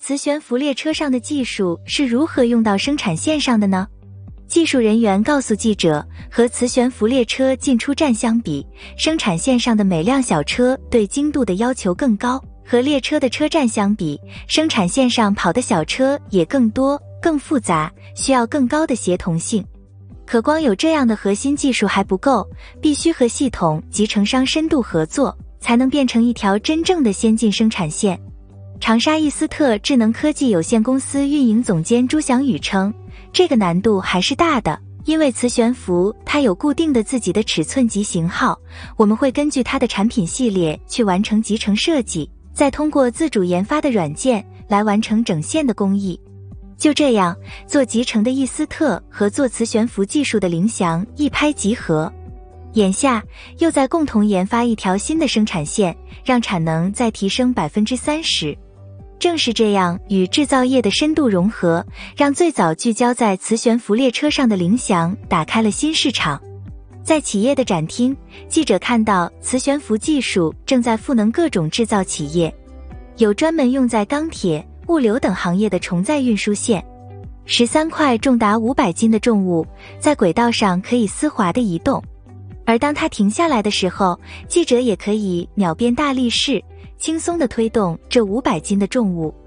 磁悬浮列车上的技术是如何用到生产线上的呢？技术人员告诉记者，和磁悬浮列车进出站相比，生产线上的每辆小车对精度的要求更高，和列车的车站相比，生产线上跑的小车也更多、更复杂，需要更高的协同性。可光有这样的核心技术还不够，必须和系统集成商深度合作，才能变成一条真正的先进生产线。长沙易思特智能科技有限公司运营总监朱祥宇称，这个难度还是大的，因为磁悬浮它有固定的自己的尺寸及型号，我们会根据它的产品系列去完成集成设计，再通过自主研发的软件来完成整线的工艺。就这样，做集成的易思特和做磁悬浮技术的凌翔一拍即合，眼下又在共同研发一条新的生产线，让产能再提升 30%。正是这样与制造业的深度融合，让最早聚焦在磁悬浮列车上的凌翔打开了新市场。在企业的展厅，记者看到磁悬浮技术正在赋能各种制造企业，有专门用在钢铁、物流等行业的重载运输线，13块重达500斤的重物在轨道上可以丝滑地移动，而当它停下来的时候，记者也可以秒变大力士，轻松地推动这500斤的重物。